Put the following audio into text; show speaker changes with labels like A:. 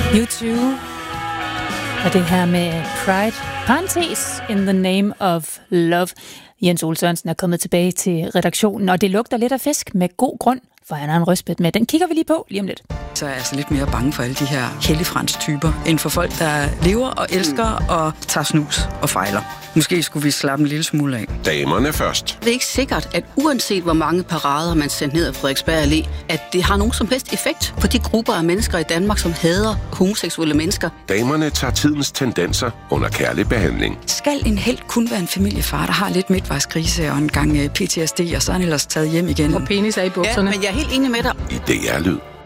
A: U2 og det her med Pride, parentes, in the name of love. Jens Ole Sørensen er kommet tilbage til redaktionen, og det lugter lidt af fisk med god grund, for han har en røstbed med. Den kigger vi lige på lige om lidt.
B: Så er jeg altså lidt mere bange for alle de her helligfrans-typer, end for folk, der lever og elsker og tager snus og fejler. Måske skulle vi slappe en lille smule af.
C: Damerne først.
D: Det er ikke sikkert, at uanset hvor mange parader man sender ned af Frederiksberg Allé, at det har nogen som helst effekt på de grupper af mennesker i Danmark, som hader homoseksuelle mennesker.
C: Damerne tager tidens tendenser under kærlig behandling.
B: Skal en helt kun være en familiefar, der har lidt midtvejskrise og en gang PTSD, og så er han ellers taget hjem igen?
E: Og penis er i bukserne.
D: Ja, men jeg er helt enig med dig.
C: I DR Lyd.